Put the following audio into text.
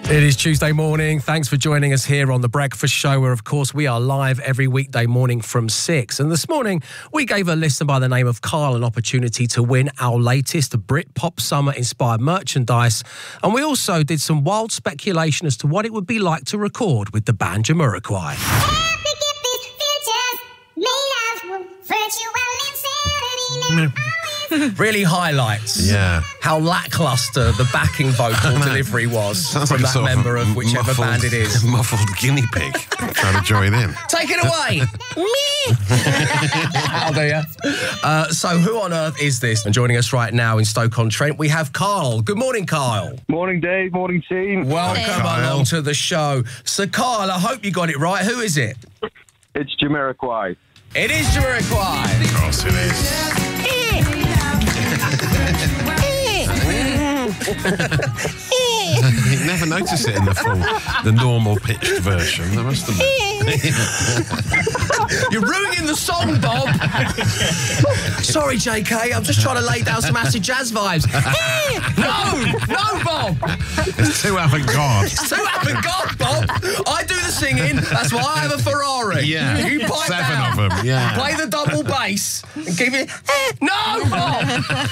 It is Tuesday morning. Thanks for joining us here on The Breakfast Show, where, of course, we are live every weekday morning from 6. And this morning, we gave a listener by the name of Carl an opportunity to win our latest Britpop Summer-inspired merchandise. And we also did some wild speculation as to what it would be like to record with the band Jamiroquai. Really highlights how lacklustre the backing vocal delivery was from that member of whichever band it is. Muffled guinea pig trying to join in. Take it away! Me! How do you? So who on earth is this? And joining us right now in Stoke-on-Trent, we have Carl. Good morning, Carl. Morning, Dave. Morning, team. Welcome along to the show. So, Carl, I hope you got it right. Who is it? It's Jamiroquai. It is Jamiroquai. Of course it is. You never notice it in the normal pitched version. There must have been. You're ruining the song, Bob. Sorry, JK. I'm just trying to lay down some acid jazz vibes. No, Bob. It's too avant-garde. It's too avant-garde, Bob. I do the singing. That's why I have a Ferrari. Yeah. You pipe 7 down. of them. Yeah. Play the double bass and give it. No, Bob.